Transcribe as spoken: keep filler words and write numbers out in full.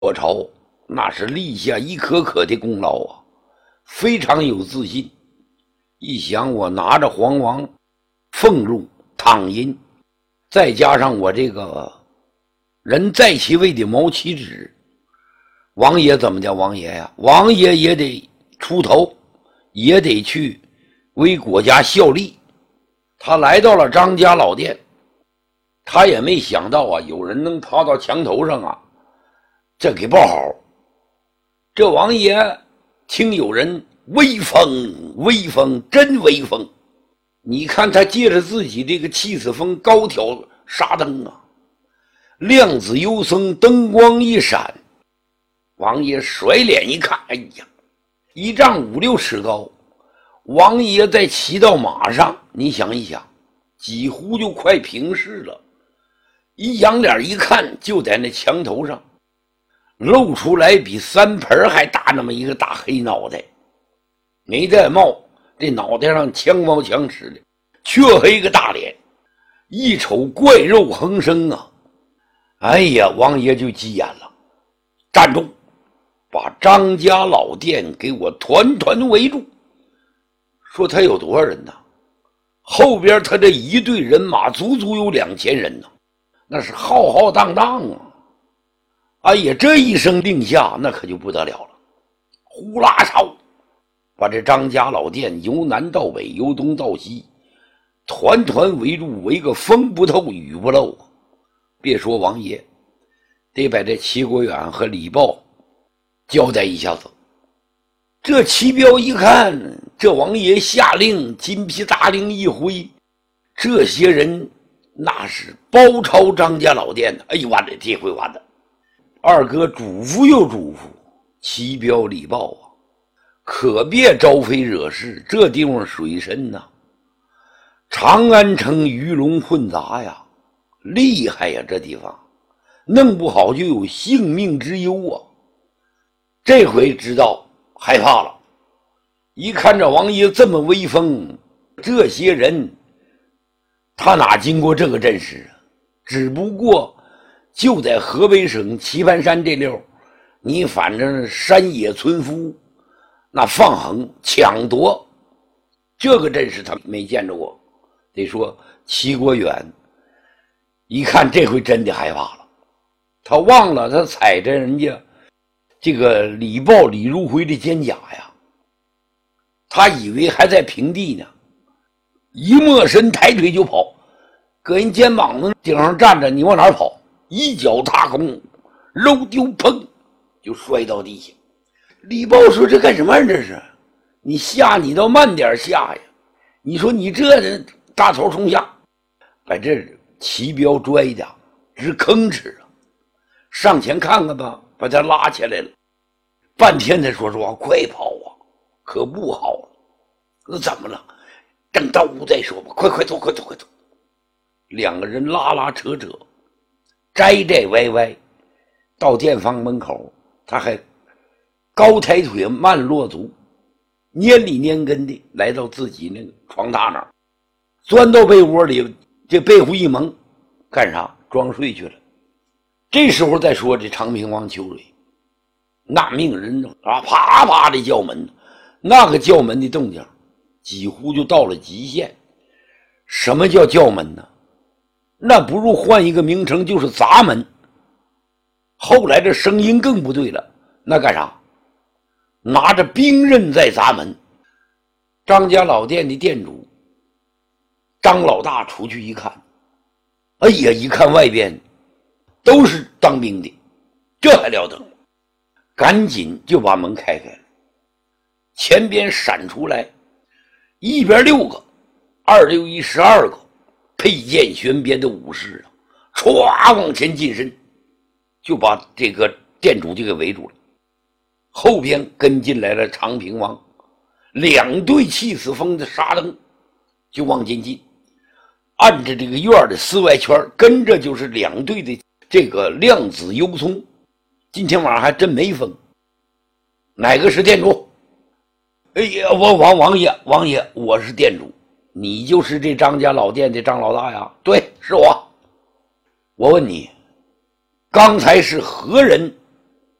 我朝那是立下一颗颗的功劳啊，非常有自信。一想我拿着黄王俸禄躺银，再加上我这个人在其位的毛其子，王爷怎么的？王爷呀，王爷也得出头，也得去为国家效力。他来到了张家老店，他也没想到啊，有人能爬到墙头上啊，这给报好。这王爷听有人威风，威风，真威风！你看他借着自己这个气死风高挑纱灯啊，亮子幽僧，灯光一闪，王爷甩脸一看，哎呀，一丈五六尺高，王爷在骑到马上，你想一想，几乎就快平视了。一仰脸一看，就在那墙头上露出来比三盆还大那么一个大黑脑袋，没戴帽，这脑袋上枪毛枪齿的，黢黑个大脸，一瞅怪肉横生啊！哎呀，王爷就急眼了，站住，把张家老店给我团团围住。说他有多少人呢？后边他这一队人马足足有两千人呢，那是浩浩荡荡啊！哎呀，这一声令下，那可就不得了了，呼啦超，把这张家老店由南到北，由东到西，团团围住，围个风不透雨不漏。别说王爷，得把这齐国远和李豹交代一下子。这齐彪一看，这王爷下令，金皮大令一挥，这些人那是包抄张家老店的。哎呦，完了，这回完了。二哥嘱咐又嘱咐齐彪李豹啊，可别招非惹事，这地方水深呐、啊，长安城鱼龙混杂呀，厉害呀，这地方弄不好就有性命之忧啊。这回知道害怕了，一看这王爷这么威风，这些人他哪经过这个阵势啊？只不过就在河北省棋盘山这溜，你反正山野村夫那放横抢夺，这个阵势他没见着过。得说齐国远一看这回真的害怕了，他忘了他踩着人家这个李豹李如辉的肩甲呀，他以为还在平地呢，一没身抬腿就跑，搁人肩膀子顶上站着，你往哪儿跑？一脚踏空，肉丢砰就摔到地下。李豹说：“这干什么？这是你下你倒慢点下呀！你说你这人大头冲下，把这齐彪拽的直吭哧了。上前看看吧，把他拉起来了。半天才说实话，快跑啊，可不好了。那怎么了？等到屋再说吧，快快走，快走，快走。”两个人拉拉扯扯，摘摘歪歪，到店房门口，他还高抬腿慢落足，蔫里蔫跟的来到自己那个床榻那儿，钻到被窝里，这被褥一蒙，干啥？装睡去了。这时候再说这长平王邱蕊，那命人啊，啪啪的叫门，那个叫门的动静几乎就到了极限。什么叫叫门呢？那不如换一个名称，就是砸门。后来这声音更不对了，那干啥？拿着兵刃在砸门。张家老店的店主张老大出去一看，哎呀，一看外边都是当兵的，这还了得？赶紧就把门开开了，前边闪出来一边六个，二六一十二个佩剑悬鞭的武士啊，唰往前近身，就把这个店主就给围住了。后边跟进来了长平王，两队气死风的沙灯就往前进，按着这个院的四外圈，跟着就是两队的这个亮子幽松。今天晚上还真没风。哪个是店主？哎呀，我王王爷，王爷，我是店主。你就是这张家老店的张老大呀？对，是我。我问你，刚才是何人